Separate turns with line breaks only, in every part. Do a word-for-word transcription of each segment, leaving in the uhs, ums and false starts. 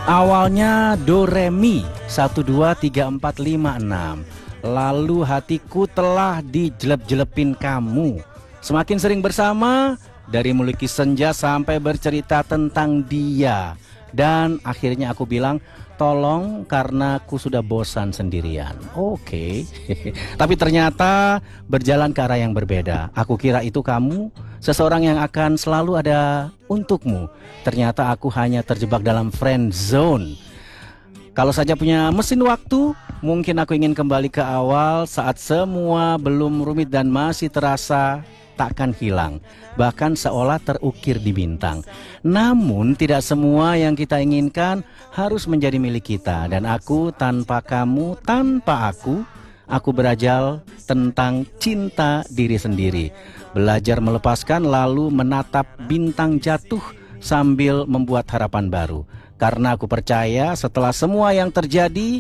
Awalnya do re mi satu dua tiga empat lima enam. Lalu hatiku telah dijelep-jelepin kamu. Semakin sering bersama, dari melukis senja sampai bercerita tentang dia. Dan akhirnya aku bilang, tolong karena aku sudah bosan sendirian. Oke. Tapi ternyata berjalan ke arah yang berbeda. Aku kira itu kamu, seseorang yang akan selalu ada untukmu. Ternyata aku hanya terjebak dalam friend zone. Kalau saja punya mesin waktu, mungkin aku ingin kembali ke awal saat semua belum rumit dan masih terasa takkan hilang, bahkan seolah terukir di bintang. Namun tidak semua yang kita inginkan harus menjadi milik kita. Dan aku tanpa kamu, tanpa aku, aku berajal tentang cinta diri sendiri. Belajar melepaskan lalu menatap bintang jatuh sambil membuat harapan baru. Karena aku percaya setelah semua yang terjadi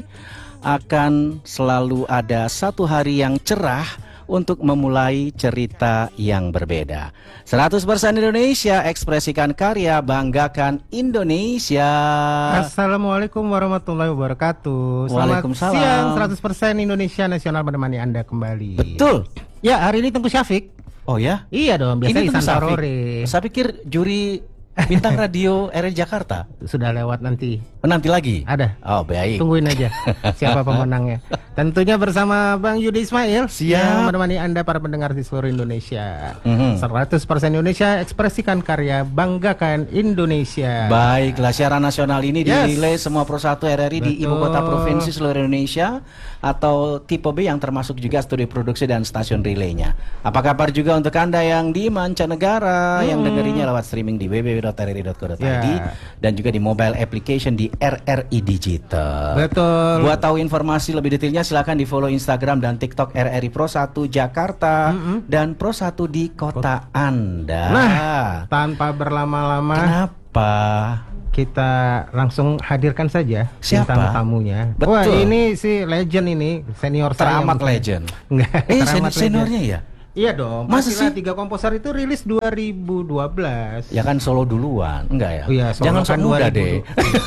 akan selalu ada satu hari yang cerah untuk memulai cerita yang berbeda. seratus persen Indonesia, ekspresikan karya, banggakan Indonesia.
Assalamualaikum warahmatullahi wabarakatuh. Selamat
Waalaikumsalam.
siang, seratus persen Indonesia Nasional menemani Anda kembali.
Betul.
Ya, hari ini Tengku Syafiq.
Oh ya?
Iya dong, biasanya
Ini
Ihsan
Tengku Syafiq.
Tarore.
Saya pikir juri bintang radio R R I Jakarta.
Sudah lewat nanti.
Nanti lagi?
Ada.
Oh baik.
Tungguin aja siapa pemenangnya. Tentunya bersama Bang Yudi Ismail
Siap.
yang menemani Anda para pendengar di seluruh Indonesia.
Mhm.
seratus persen Indonesia, ekspresikan karya, banggakan Indonesia.
Baiklah, siaran nasional ini
Yes.
dirilai semua Pro satu R R I di
Betul.
ibu kota provinsi seluruh Indonesia atau tipe B yang termasuk juga studio produksi dan stasiun relaynya. Apa kabar juga untuk Anda yang di mancanegara, hmm. yang dengerinnya lewat streaming di w w w dot r r i dot co dot i d
Ya.
dan juga di mobile application di R R I Digital.
Betul.
Buat tahu informasi lebih detailnya silakan di follow Instagram dan TikTok R R I Pro satu Jakarta
Mm-mm.
dan Pro satu di kota Anda.
Nah, tanpa berlama-lama,
Kenapa?
kita langsung hadirkan saja
Siapa?
bintang tamunya.
Betul.
Wah, ini si legend ini, senior saya.
Teramat
mungkin.
legend.
Enggak,
Eh,
teramat
sen-
legend.
seniornya ya?
Iya dong.
Masa
pastilah
sih?
Tiga komposer itu rilis dua ribu dua belas.
Ya kan solo duluan, enggak ya?
Oh iya, solo
Jangan
kan
sok muda
dua ribu
deh.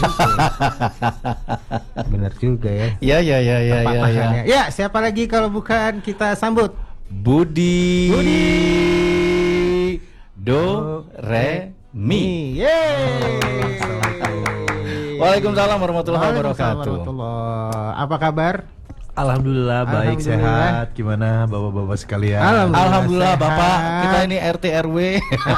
Bener juga ya.
Ya ya ya ya ya. ya.
Ya, siapa lagi kalau bukan kita sambut
Budi.
Budi.
Do re mi.
Yeay.
Waalaikumsalam warahmatullahi
Waalaikumsalam
wabarakatuh.
warahmatullahi. Apa kabar?
Alhamdulillah baik,
Alhamdulillah.
sehat. Gimana bapak-bapak sekalian?
Alhamdulillah.
Alhamdulillah
sehat.
Bapak, kita ini R T R W.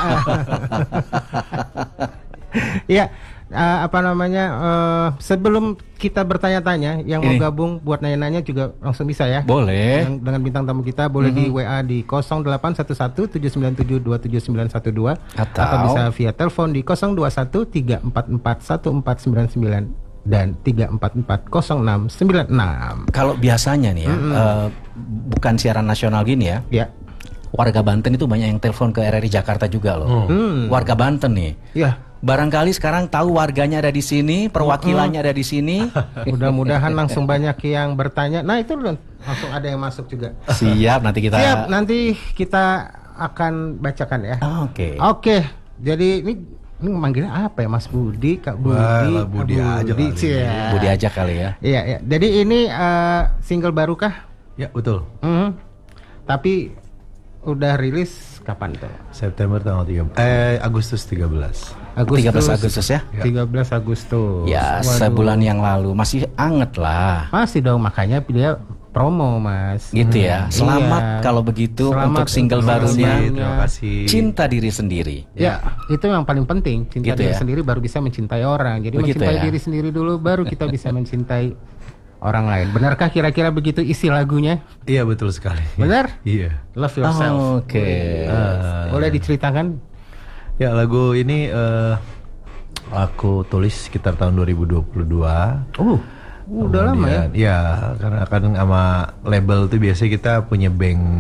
Iya, eh, apa namanya? eh, sebelum kita bertanya-tanya, yang mau
Ini.
gabung buat nanya-nanya juga langsung bisa ya.
Boleh.
Dengan, dengan bintang tamu kita boleh di W A di nol delapan satu satu tujuh sembilan tujuh dua tujuh sembilan satu dua
Atau-
atau bisa via telepon di nol dua satu tiga empat empat satu empat sembilan sembilan dan tiga empat empat nol enam sembilan enam.
Kalau biasanya nih ya, eh, bukan siaran nasional gini ya.
Ya.
Warga Banten itu banyak yang telepon ke R R I Jakarta juga loh.
Hmm.
Warga Banten nih.
Ya,
Barangkali sekarang tahu warganya ada di sini, perwakilannya ada di sini.
mudah-mudahan langsung banyak yang bertanya. Nah, itu loh, langsung ada yang masuk juga.
Siap, nanti kita.
Siap, nanti kita akan bacakan ya.
Ah, Oke.
Oke, jadi ini ini manggilnya apa ya, Mas Budi, Kak Budi?
Wah, lah,
Kak
Budi aja kali.
Cia.
Budi aja kali ya.
Iya, iya. Jadi ini eh, single baru kah?
Ya betul.
Mhm. Tapi udah rilis kapan tuh?
September tanggal tiga belas. Eh Agustus tiga belas.
tiga belas Agustus ya.
tiga belas Agustus.
Ya,
Waduh.
sebulan yang lalu masih anget lah.
Masih dong, makanya dia promo, Mas.
Gitu ya. Selamat
Iya.
kalau begitu
Selamat
untuk single
untuk
barunya
semuanya.
Terima kasih.
Cinta Diri Sendiri.
Ya, itu yang paling penting. Cinta
Gitu
diri
ya.
sendiri baru bisa mencintai orang. Jadi
Begitu
mencintai
ya.
diri sendiri dulu, baru kita bisa mencintai orang lain. Benarkah kira-kira begitu isi lagunya?
Iya betul sekali.
Benar?
Iya.
Love yourself.
Oh, Oke.
Eh,
Boleh diceritakan?
Ya lagu ini eh, aku tulis sekitar tahun dua ribu dua puluh dua.
Oh, udah lama ya.
Kemudian, ya, karena kan sama label tuh biasanya kita punya bank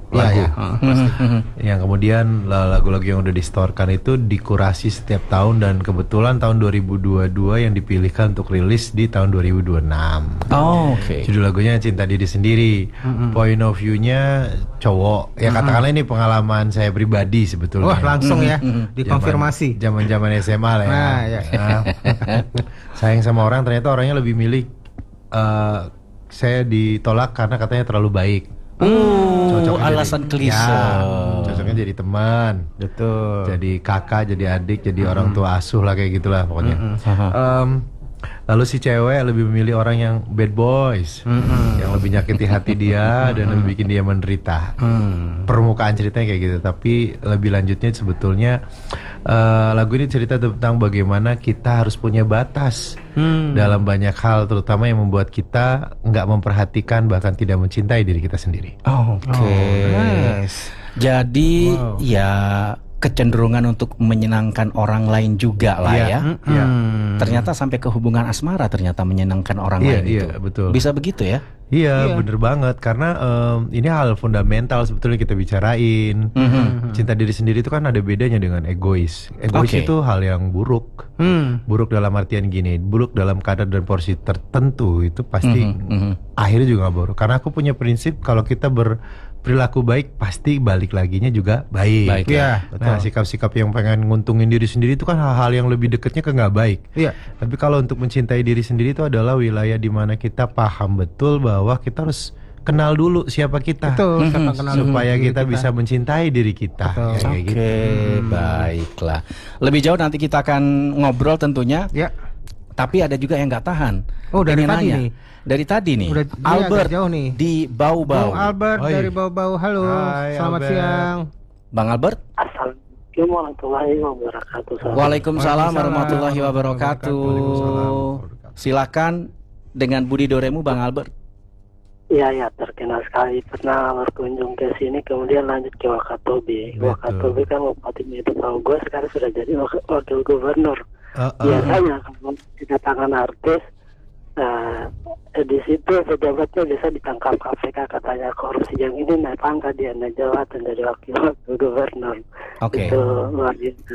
lagu.
ya. Oh, pasti.
Yang kemudian lagu-lagu yang udah distorkan itu dikurasi setiap tahun dan kebetulan tahun dua ribu dua puluh dua yang dipilihkan untuk rilis di tahun dua ribu dua puluh enam.
Oh, oke.
Judul lagunya Cinta Diri Sendiri. Point of view-nya cowok. Ya katakanlah ini pengalaman saya pribadi sebetulnya.
Wah, langsung ya dikonfirmasi.
Zaman-zaman S M A lah ya.
Nah, ya.
Nah, sayang sama orang, ternyata orangnya lebih milih eh, saya ditolak karena katanya terlalu baik.
Oh,
Cocoknya
alasan
jadi-
klise.
Ya, cocoknya jadi teman,
Betul.
jadi kakak, jadi adik, jadi orang tua asuh lah kayak gitulah pokoknya. Em, lalu si cewek lebih memilih orang yang bad boys, yang lebih nyakiti hati dia dan lebih bikin dia menderita. Permukaan ceritanya kayak gitu, tapi lebih lanjutnya sebetulnya eh, lagu ini cerita tentang bagaimana kita harus punya batas dalam banyak hal, terutama yang membuat kita nggak memperhatikan bahkan tidak mencintai diri kita sendiri.
Oke.
Nice.
Jadi ya kecenderungan untuk menyenangkan orang lain juga lah
Iya.
ya.
Iya.
Ternyata sampai ke hubungan asmara ternyata menyenangkan orang
Iya,
lain
iya,
itu.
betul.
Bisa begitu ya?
Iya, bener banget. Karena em, ini hal fundamental sebetulnya kita bicarain. Cinta diri sendiri itu kan ada bedanya dengan egois. Egois
Oke.
itu hal yang buruk.
Hmm.
Buruk dalam artian gini, buruk dalam kadar dan porsi tertentu itu pasti akhirnya juga gak buruk. Karena aku punya prinsip kalau kita berperilaku baik pasti balik laginya juga baik.
Baik,
ya.
Nah, sikap-sikap yang pengen nguntungin diri sendiri itu kan hal-hal yang lebih dekatnya ke nggak baik.
Iya.
Tapi kalau untuk mencintai diri sendiri itu adalah wilayah di mana kita paham betul bahwa kita harus kenal dulu siapa kita.
Betul. Siapa kenal
Supaya
diri
kita, bisa mencintai diri kita.
Betul.
Ya, kayak
Oke,
gitu.
baiklah. Lebih jauh nanti kita akan ngobrol tentunya.
Ya.
Tapi ada juga yang nggak tahan.
Oh, dari
Pengen
tadi
nanya.
nih.
Dari tadi nih.
Udah- dia
Albert
agak jauh nih.
di Bau-Bau.
Bang Albert
Oi.
dari Bau-Bau. Halo.
Hai,
Selamat
Albert.
siang.
Bang Albert.
Assalamualaikum warahmatullahi wabarakatuh.
Waalaikumsalam
Waalaikumsalam
warahmatullahi wabarakatuh.
Waalaikumsalam.
Silakan dengan Budi Doremu, Bang Albert.
Iya ya, terkenal sekali pernah berkunjung ke sini, kemudian lanjut ke Wakatobi.
Betul.
Wakatobi kan bupatinya itu tahu gue sekarang sudah jadi wak- wakil gubernur.
Uh, uh.
Biasanya kalau kedatangan artis, nah, eh, di situ pejabatnya bisa ditangkap K P K katanya korupsi, yang ini naik pangkat dia naik jabatan jadi wakil wakil gubernur.
Oke.
Itu luar biasa.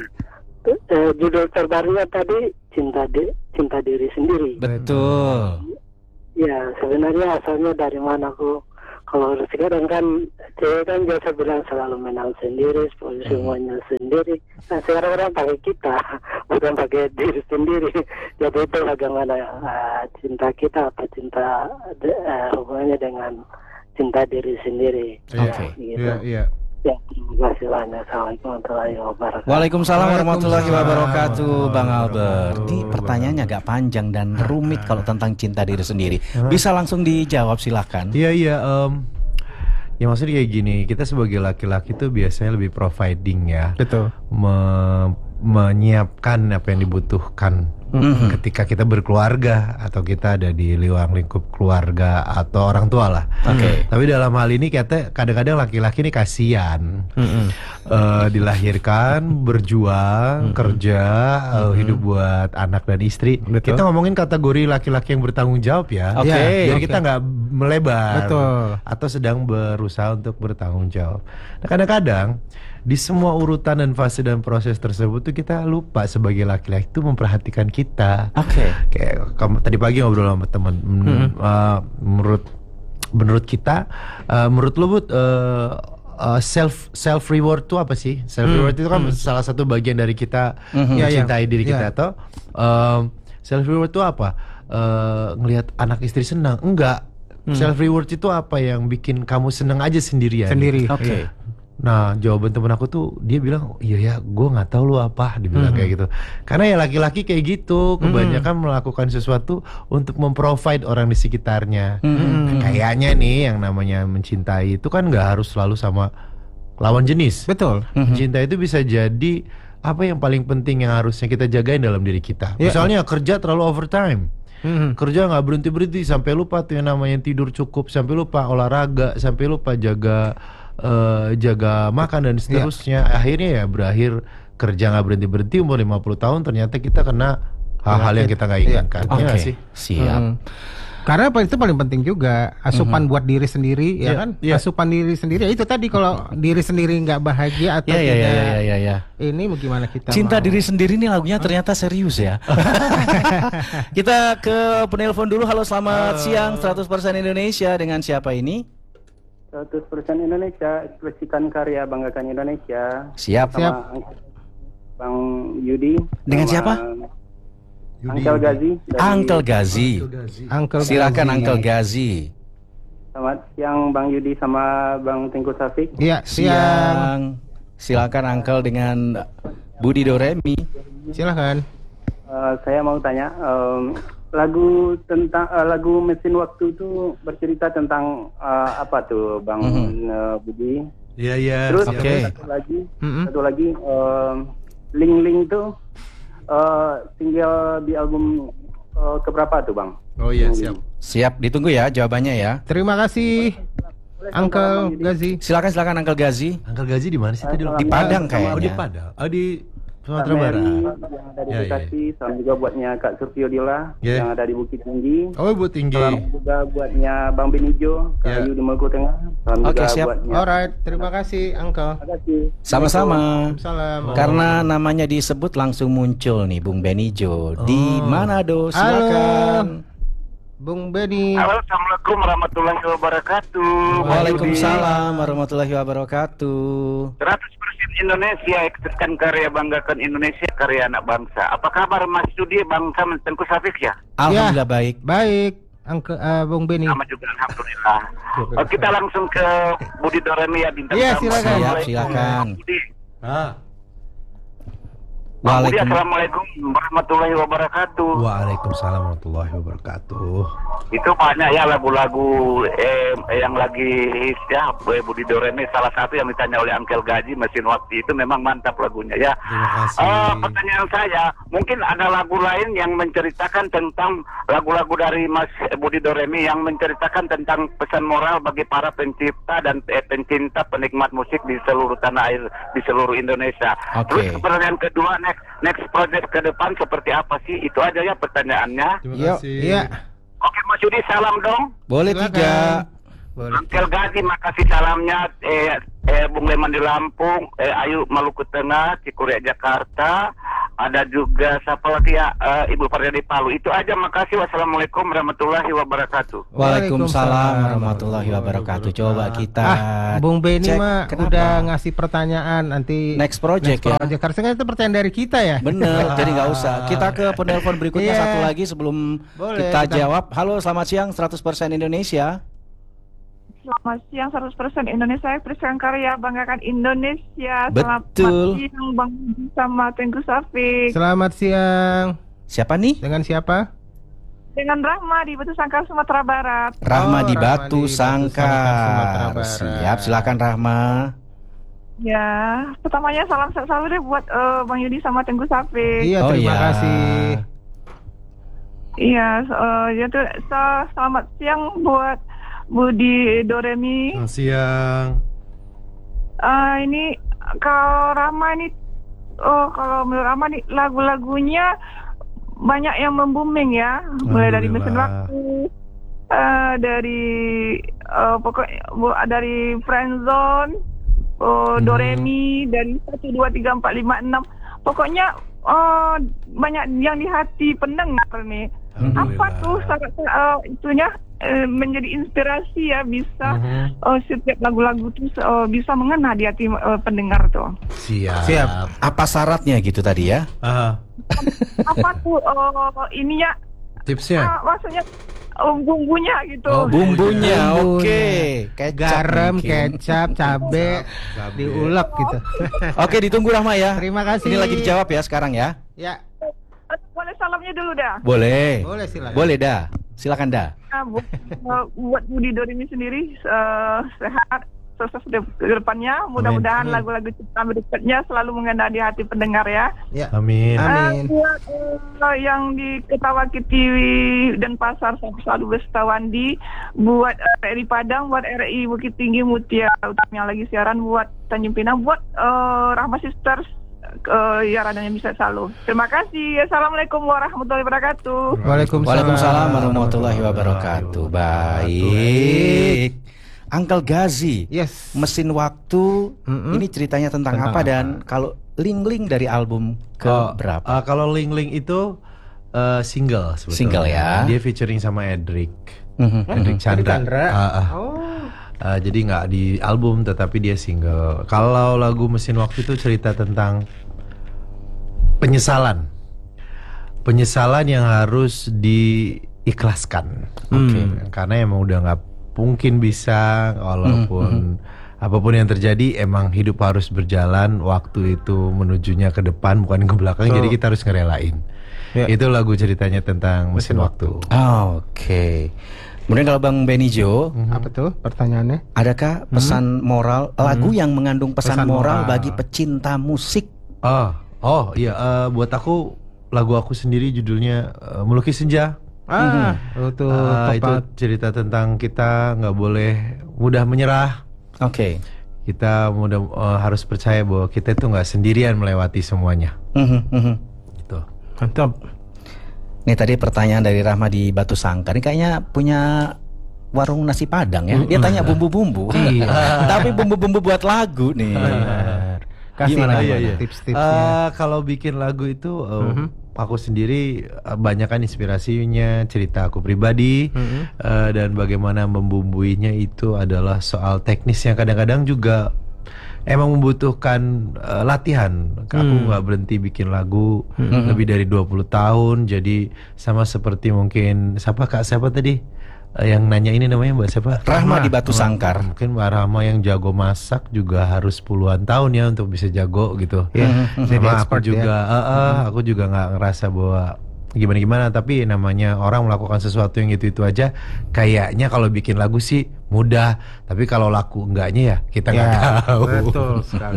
Eh, judul terbarunya tadi cinta di, cinta diri sendiri.
Betul.
Ya, sebenarnya asalnya dari mana aku? Kalau sekarang kan cewek kan biasa bilang selalu menang sendiri, semuanya sendiri. Nah, sekarang orang pakai kita, bukan pakai diri sendiri. Jadi itu bagaimana uh, cinta kita apa cinta uh, hubungannya dengan cinta diri sendiri.
Iya,
Oke.
Gitu.
iya, iya.
Ya, terima kasih banyak. Assalamualaikum warahmatullahi wabarakatuh.
Waalaikumsalam warahmatullahi
Waalaikumsalam
wabarakatuh, Bang
warahmatullahi
Albert. Ini pertanyaannya agak panjang dan rumit kalau tentang cinta diri sendiri. Bisa langsung dijawab silakan.
Iya, iya. em, ya maksudnya kayak gini, kita sebagai laki-laki tuh biasanya lebih providing ya.
Betul.
Me- menyiapkan apa yang dibutuhkan ketika kita berkeluarga atau kita ada di luar lingkup keluarga atau orang tua lah.
Oke.
Tapi dalam hal ini kata kadang-kadang laki-laki ini kasihan. Eh, dilahirkan, berjuang, kerja, eh, hidup buat anak dan istri.
Betul.
Kita ngomongin kategori laki-laki yang bertanggung jawab ya.
Oke.
Jadi
Oke.
kita nggak melebar.
Betul.
Atau sedang berusaha untuk bertanggung jawab. Nah, kadang-kadang di semua urutan dan fase dan proses tersebut tuh kita lupa sebagai laki-laki itu memperhatikan kita.
Oke.
Kayak kamu tadi pagi ngobrol sama teman. Men- uh, menurut menurut kita, uh, menurut lu Bud, uh, uh, self self reward itu apa sih? Self reward itu kan salah satu bagian dari kita
Iya, iya.
mencintai diri kita.
Iya.
Atau um, self reward itu apa? Uh, ngelihat anak istri senang? Enggak. Self reward itu apa yang bikin kamu senang aja sendirian?
Sendiri.
Oke.
Nah, jawaban temen aku tuh dia bilang, iya ya, gue nggak tahu lu apa, dibilang kayak gitu. Karena ya laki-laki kayak gitu, kebanyakan melakukan sesuatu untuk memprovide orang di sekitarnya. Nah, kayaknya nih yang namanya mencintai itu kan nggak harus selalu sama lawan jenis.
Betul.
Cinta itu bisa jadi apa yang paling penting yang harusnya kita jagain dalam diri kita.
Ya.
Misalnya kerja terlalu overtime.
Mhm.
Kerja nggak berhenti berhenti sampai lupa tuh yang namanya tidur cukup, sampai lupa olahraga, sampai lupa jaga eh, jaga makan dan seterusnya. Akhirnya ya berakhir kerja nggak berhenti berhenti umur lima puluh tahun ternyata kita kena hal-hal yang kita nggak inginkan.
Oke.
Iya nggak sih?
Siap.
Hmm. Karena apa itu paling penting juga asupan
Mhm.
buat diri sendiri ya
Iya,
kan?
iya.
Asupan diri sendiri itu tadi kalau diri sendiri nggak bahagia atau
Ya ya ya
tidak
ya ya ya.
ini mau gimana kita
Cinta
mau?
diri sendiri nih lagunya ternyata serius ya. Kita ke penelpon dulu. Halo, selamat siang seratus persen Indonesia, dengan siapa ini?
seratus persen Indonesia, ekspresikan karya, banggakan Indonesia.
Siap.
Siap.
Sama Bang Yudi.
Dengan
sama
siapa?
Angkel Gazi. dari-
Uncle Gazi.
Uncle
Silakan
Gazi.
Uncle Gazi.
Selamat siang Bang Yudi sama Bang Tengku Safik.
Iya, siang.
Siang. Silakan Uncle dengan Budi Doremi.
Silakan.
Eh, saya mau tanya, em, lagu tentang eh, lagu Mesin Waktu itu bercerita tentang eh, apa tuh Bang
Mhm.
eh, Budi?
Iya iya.
Terus
siap.
Oke.
satu lagi,
Mhm.
satu lagi em, Ling Ling tuh eh, tinggal di album eh, keberapa tuh Bang?
Oh iya siap.
Siap, ditunggu ya jawabannya ya.
Terima kasih Uncle Gazi.
Silakan silakan Uncle Gazi.
Angkel Gaji di mana sih tadi?
Di Padang
Oh di
kayaknya.
Padang. Oh di
Kak
Sumatera Barat.
Mary yang ada di
Ya, ya,
Bekasi, salam juga buatnya Kak Surtio Dila
Ya.
yang ada di Bukit Tinggi.
Oh buat tinggi.
Salam juga buatnya Bang Benijo, Kak
Ya.
Ayu di Maluku Tengah. Salam
Oke,
juga
siap.
buatnya.
Alright, terima kasih Uncle.
Terima kasih.
Sama-sama.
Salam.
Karena namanya disebut langsung muncul nih Bung Benijo di
Oh.
Manado. Silakan.
Bung Beni.
Halo, Assalamualaikum warahmatullahi wabarakatuh.
Waalaikumsalam warahmatullahi wabarakatuh.
seratus persen Indonesia, ekspresikan karya, banggakan Indonesia, karya anak bangsa. Apa kabar Mas Yudi, Bangsa Tengku Safik ya?
Alhamdulillah baik.
Baik, Uncle eh, Bung Beni.
Sama juga Alhamdulillah. Oh, kita langsung ke Budi Doremi ya, bintang
Iya,
tamu.
silakan.
Siap,
Assalamualaikum,
silakan.
Bang Budi.
Ah.
Bang Budi,
Waalaikum-
Assalamualaikum warahmatullahi wabarakatuh.
Waalaikumsalam warahmatullahi wabarakatuh.
Itu banyak ya lagu-lagu eh, yang lagi hits ya, eh, Budi Doremi salah satu yang ditanya oleh Angkel Gaji, Mesin Waktu itu memang mantap lagunya ya.
Terima kasih.
Eh, pertanyaan saya, mungkin ada lagu lain yang menceritakan tentang lagu-lagu dari Mas Budi Doremi yang menceritakan tentang pesan moral bagi para pencipta dan eh, pencinta penikmat musik di seluruh tanah air, di seluruh Indonesia.
Oke.
Terus pertanyaan kedua, next next project ke depan seperti apa sih? Itu aja ya pertanyaannya.
Terima
Yuk,
kasih.
iya.
Oke Mas Yudi, salam dong.
Boleh
Silakan.
tiga.
Boleh.
Angkel Gazi, makasih salamnya. Eh, eh, Bung Leman di Lampung, eh, Ayu Maluku Tengah, Cikuria Jakarta. Ada juga siapa lagi ya, eh, Ibu Farida di Palu. Itu aja, makasih. Wassalamualaikum warahmatullahi wabarakatuh.
Waalaikumsalam warahmatullahi wabarakatuh. Coba kita
Ah, Bung Beni
cek
mah
kenapa?
udah ngasih pertanyaan nanti
Next project
next
ya.
project. Harusnya itu pertanyaan dari kita ya.
Bener, jadi nggak usah. Kita ke penelpon berikutnya
Iya.
satu lagi sebelum
Boleh,
kita
kita-
jawab. Halo, selamat siang seratus persen Indonesia.
Selamat siang seratus persen Indonesia, ekspresikan karya, banggakan Indonesia.
Betul.
Selamat siang Bang Budi sama Tengku Safik.
Selamat siang.
Siapa nih?
Dengan siapa?
Dengan Rahma di Batu Sangkar, Sumatera Barat.
Rahma
Oh,
di
Rahma
Batu
di Batu Sangkar, Sumatera
Sangkar.
Barat.
Siap, silakan Rahma.
Ya, pertamanya salam sehat selalu deh buat eh, Bang Yudi sama Tengku Safik.
Iya,
Oh,
terima
iya.
kasih.
Iya, eh, ya tuh, so- selamat siang buat Budi Doremi.
Selamat siang.
Eh, ini kalau Rahma ini, oh kalau menurut Rahma nih lagu-lagunya banyak yang membooming ya, mulai dari Mesin
Alhamdulillah.
Waktu, eh, dari eh, pokoknya bu- dari Friendzone, oh,
Mhm.
Doremi, dari satu dua tiga empat lima enam, pokoknya eh, banyak yang di hati pendengar nih. Apa tuh sangat eh, itunya eh, menjadi inspirasi ya, bisa
Mhm.
eh, setiap lagu-lagu tuh eh, bisa mengena di hati eh, pendengar tuh.
Siap.
Siap.
Apa syaratnya gitu tadi ya?
Ah,
Apa tuh eh, ininya?
tipsnya.
Ah, maksudnya eh, bumbunya gitu.
Oh, bumbunya,
Bumbunya.
oke. Kecap
Garam,
mungkin.
kecap, cabe,
Cabe.
diulek gitu.
Oke, ditunggu Rahma ya.
Terima kasih.
Ini lagi dijawab ya sekarang ya.
Ya,
Eh, Boleh salamnya dulu dah.
Boleh.
boleh silakan.
Boleh dah. Silakan dah.
Nah, buat, eh, buat Budi Doremi sendiri eh, sehat, sukses di ke depannya. Mudah-mudahan
Amin.
lagu-lagu ciptaan berikutnya selalu mengena di hati pendengar ya.
Ya.
Amin.
Amin.
Eh, buat eh, yang di Ketawaki T V dan Pasar selalu Bestawandi, buat eh, R I Padang, buat R I Bukit Tinggi Mutia Utama yang lagi siaran, buat Tanjung Pinang, buat eh, Rahma Sisters uh, ya radionya bisa selalu. Terima kasih. Assalamualaikum warahmatullahi wabarakatuh.
Waalaikumsalam.
Waalaikumsalam warahmatullahi wabarakatuh. Baik. Uncle Gazi,
Yes.
mesin waktu.
Mm-mm.
Ini ceritanya tentang,
Tentang
apa,
apa?
dan kalau Ling-Ling dari album ke
Oh,
berapa?
uh, kalau Ling Ling itu uh, single sebetulnya.
Single ya.
Dia featuring sama Edric.
Mhm.
Edric Chandra.
Chandra.
Ah, ah.
Oh.
Uh, jadi nggak di album tetapi dia single. Kalau lagu Mesin Waktu itu cerita tentang penyesalan, penyesalan yang harus diikhlaskan.
Oke.
Karena emang udah nggak mungkin bisa, walaupun apapun yang terjadi, emang hidup harus berjalan. Waktu itu menujunya ke depan bukan ke belakang.
So-
Jadi kita harus ngerelain.
Ya.
Itu lagu ceritanya tentang mesin, waktu.
Ah, Oke. Kemudian kalau Bang Benny Jo,
Apa tuh pertanyaannya?
adakah pesan moral, lagu yang mengandung pesan,
Pesan
moral,
moral.
bagi pecinta musik?
Oh, oh iya. eh, buat aku lagu aku sendiri judulnya eh, Melukis Senja.
Ah, itu
Ah, itu
tepat.
cerita tentang kita nggak boleh mudah menyerah.
Oke.
Kita mudah eh, harus percaya bahwa kita itu nggak sendirian melewati semuanya.
Mhm, mhm.
Gitu.
Mantap.
Nih tadi pertanyaan dari Rahma di Batu Sangkar. Ini kayaknya punya warung nasi Padang ya. Dia tanya bumbu-bumbu. Tapi bumbu-bumbu buat lagu nih.
Benar. Kasih
Gimana,
lah
gimana?
tips-tipsnya.
Eh, kalau bikin lagu itu eh, aku sendiri eh, banyak kan inspirasinya cerita aku pribadi, eh, dan bagaimana membumbuinya itu adalah soal teknis yang kadang-kadang juga emang membutuhkan eh, latihan. Aku nggak berhenti bikin lagu lebih dari dua puluh tahun. Jadi sama seperti mungkin siapa Kak siapa tadi Eh, yang nanya ini namanya Mbak siapa?
Rahma di Batu Sangkar.
Mungkin Mbak Rahma yang jago masak juga harus puluhan tahun ya untuk bisa jago gitu.
Ya, jadi
Sama aku
expert ya.
juga, eh, eh, aku juga nggak ngerasa bahwa gimana-gimana. Tapi namanya orang melakukan sesuatu yang itu-itu aja, kayaknya kalau bikin lagu sih mudah. Tapi kalau laku enggaknya ya kita nggak
Ya,
tahu.
betul sekali.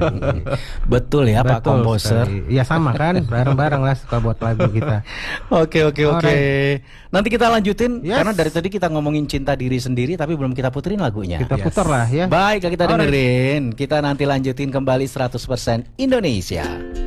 Betul ya Pak
Betul
komposer.
sekali. Ya sama kan, bareng-bareng lah suka buat lagu kita.
Oke oke oke.
Alright.
Nanti kita lanjutin
Yes.
karena dari tadi kita ngomongin cinta diri sendiri tapi belum kita puterin lagunya.
Kita putar lah ya.
Baik, kita
Alright.
dengerin. Kita nanti lanjutin kembali seratus persen Indonesia.